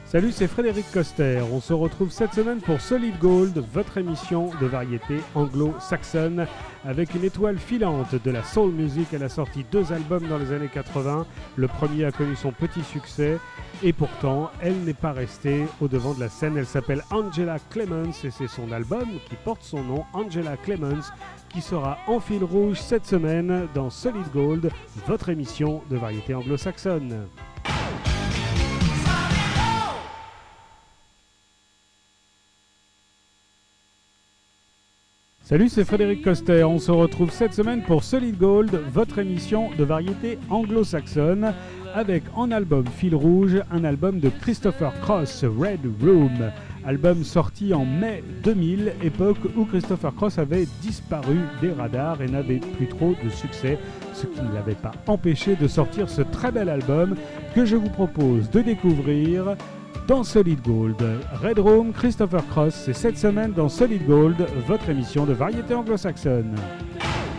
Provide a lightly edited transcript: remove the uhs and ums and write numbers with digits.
Salut, c'est Frédéric Coster. On se retrouve cette semaine pour Solid Gold, votre émission de variété anglo-saxonne, avec une étoile filante de la soul music. Elle a sorti 2 albums dans les années 80. Le premier a connu son petit succès et pourtant, elle n'est pas restée au devant de la scène. Elle s'appelle Angela Clemens et c'est son album qui porte son nom, Angela Clemens, qui sera en fil rouge cette semaine dans Solid Gold, votre émission de variété anglo-saxonne. Salut, c'est Frédéric Coster. On se retrouve cette semaine pour Solid Gold, votre émission de variété anglo-saxonne, avec en album fil rouge un album de Christopher Cross, Red Room. Album sorti en mai 2000, époque où Christopher Cross avait disparu des radars et n'avait plus trop de succès, ce qui ne l'avait pas empêché de sortir ce très bel album que je vous propose de découvrir dans Solid Gold. Red Room, Christopher Cross, c'est cette semaine dans Solid Gold, votre émission de variété anglo-saxonne.